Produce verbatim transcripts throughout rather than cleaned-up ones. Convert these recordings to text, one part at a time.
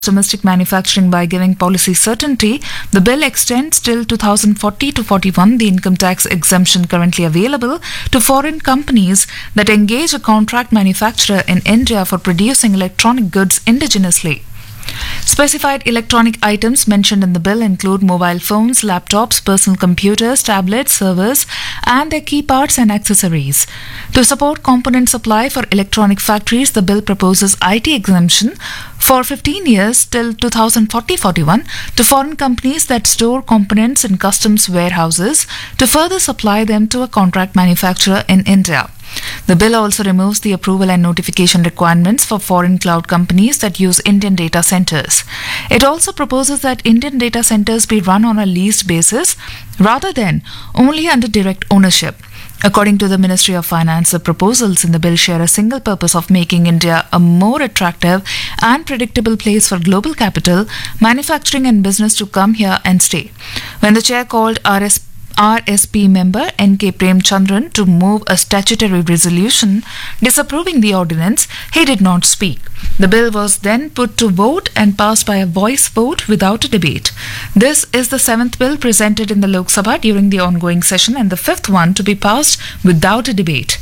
domestic manufacturing by giving policy certainty. The bill extends till two thousand forty to forty-one the income tax exemption currently available to foreign companies that engage a contract manufacturer in India for producing electronic goods indigenously. Specified electronic items mentioned in the bill include mobile phones, laptops, personal computers, tablets, servers, and their key parts and accessories. To support component supply for electronic factories, the bill proposes I T exemption for fifteen years till two thousand forty to forty-one to foreign companies that store components in customs warehouses to further supply them to a contract manufacturer in India. The bill also removes the approval and notification requirements for foreign cloud companies that use Indian data centers. It also proposes that Indian data centers be run on a leased basis rather than only under direct ownership. According to the Ministry of Finance, the proposals in the bill share a single purpose of making India a more attractive and predictable place for global capital, manufacturing and business to come here and stay. When the chair called R S P R S P member N K Prem Chandran to move a statutory resolution disapproving the ordinance, he did not speak. The bill was then put to vote and passed by a voice vote without a debate. This is the seventh bill presented in the Lok Sabha during the ongoing session and the fifth one to be passed without a debate.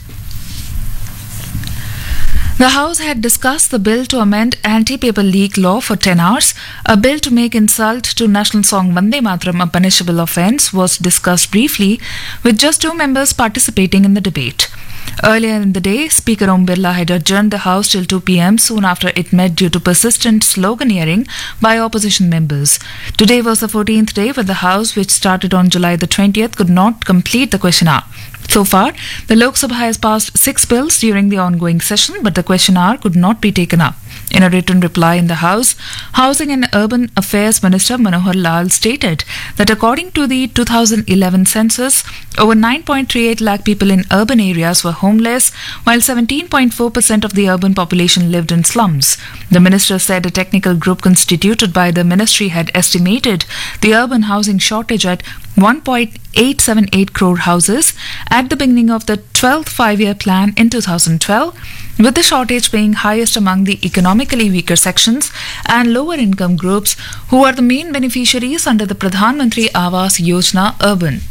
The House had discussed the bill to amend anti-paper leak law for ten hours. A bill to make insult to national song Vande Mataram a punishable offence was discussed briefly, with just two members participating in the debate. Earlier in the day, Speaker Om Birla had adjourned the House till two p m soon after it met due to persistent sloganeering by opposition members. Today was the fourteenth day when the House, which started on July the twentieth, could not complete the question hour. So far, the Lok Sabha has passed six bills during the ongoing session, but the question hour could not be taken up. In a written reply in the House, Housing and Urban Affairs Minister Manohar Lal stated that according to the two thousand eleven census, over nine point three eight lakh people in urban areas were homeless, while seventeen point four percent of the urban population lived in slums. The minister said a technical group constituted by the ministry had estimated the urban housing shortage at one point eight seven eight crore houses at the beginning of the twelfth five-year plan in two thousand twelve, with the shortage being highest among the economically weaker sections and lower income groups who are the main beneficiaries under the Pradhan Mantri Awas Yojana Urban.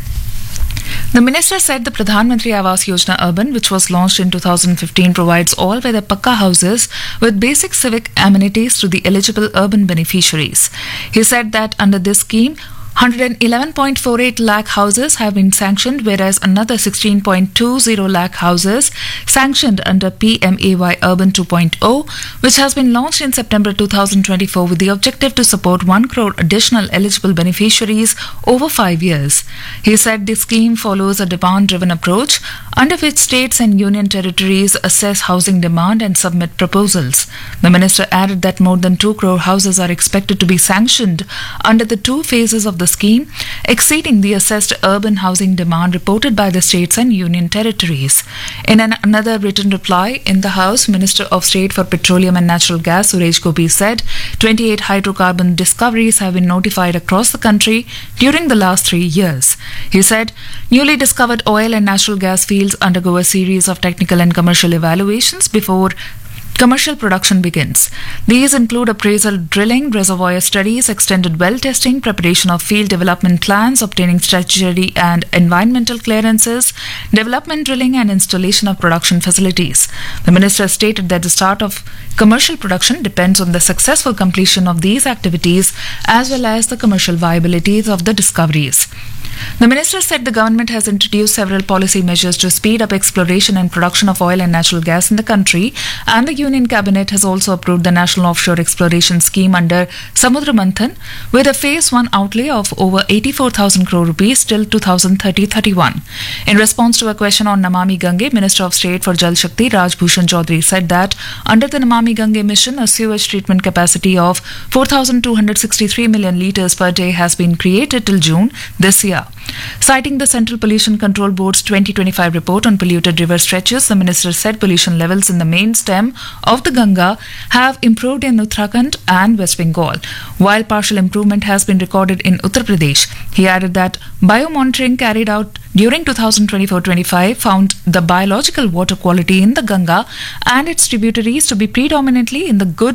The minister said the Pradhan Mantri Awas Yojana Urban, which was launched in two thousand fifteen, provides all weather pakka houses with basic civic amenities to the eligible urban beneficiaries. He said that under this scheme, one hundred eleven point four eight lakh houses have been sanctioned, whereas another sixteen point two zero lakh houses sanctioned under P M A Y Urban two point oh, which has been launched in September two thousand twenty-four with the objective to support one crore additional eligible beneficiaries over five years. He said the scheme follows a demand-driven approach under which states and union territories assess housing demand and submit proposals. The minister added that more than two crore houses are expected to be sanctioned under the two phases of the scheme, exceeding the assessed urban housing demand reported by the states and union territories. In an, another written reply in the House, Minister of State for Petroleum and Natural Gas Suresh Gopi said twenty-eight hydrocarbon discoveries have been notified across the country during the last three years. He said newly discovered oil and natural gas fields undergo a series of technical and commercial evaluations before commercial production begins. These include appraisal drilling, reservoir studies, extended well testing, preparation of field development plans, obtaining statutory and environmental clearances, development drilling and installation of production facilities. The minister stated that the start of commercial production depends on the successful completion of these activities as well as the commercial viability of the discoveries. The minister said the government has introduced several policy measures to speed up exploration and production of oil and natural gas in the country, and the Union Cabinet has also approved the National Offshore Exploration Scheme under Samudra Manthan with a phase one outlay of over eighty-four thousand crore rupees till two thousand thirty to thirty-one. In response to a question on Namami Gange, Minister of State for Jal Shakti Raj Bhushan Chaudhary said that under the Namami Gange mission, a sewage treatment capacity of four thousand two hundred sixty-three million litres per day has been created till June this year. Citing the Central Pollution Control Board's twenty twenty-five report on polluted river stretches, the minister said pollution levels in the main stem of the Ganga have improved in Uttarakhand and West Bengal, while partial improvement has been recorded in Uttar Pradesh. He added that biomonitoring carried out during two thousand twenty-four twenty-five found the biological water quality in the Ganga and its tributaries to be predominantly in the good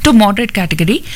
to moderate category,